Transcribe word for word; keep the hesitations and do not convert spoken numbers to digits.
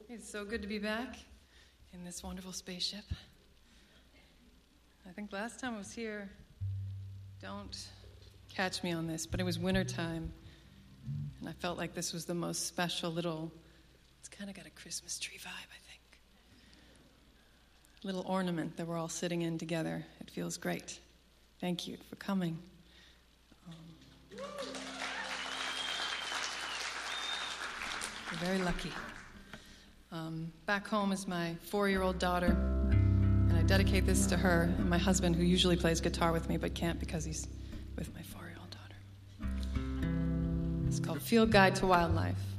It's so good to be back in this wonderful spaceship. I think last time I was here, don't catch me on this, but it was wintertime, and I felt like this was the most special little, it's kind of got a Christmas tree vibe, I think. Little ornament that we're all sitting in together. It feels great. Thank you for coming. Um, you're very lucky. Um, back home is my four-year-old daughter, and I dedicate this to her and my husband, who usually plays guitar with me but can't because he's with my four-year-old daughter. It's called Field Guide to Wildlife.